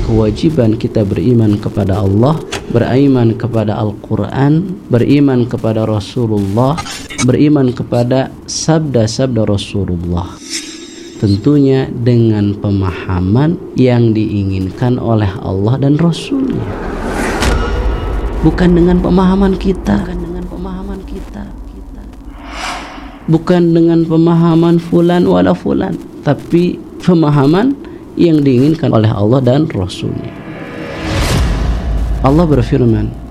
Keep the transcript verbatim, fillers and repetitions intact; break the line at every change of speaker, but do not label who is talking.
kewajiban kita beriman kepada Allah, beriman kepada Al-Quran, beriman kepada Rasulullah, beriman kepada sabda-sabda Rasulullah. Tentunya dengan pemahaman yang diinginkan oleh Allah dan Rasulnya, bukan dengan pemahaman kita, bukan dengan pemahaman kita, bukan dengan pemahaman fulan wala fulan, tapi pemahaman yang diinginkan oleh Allah dan Rasulnya. Allah berfirman,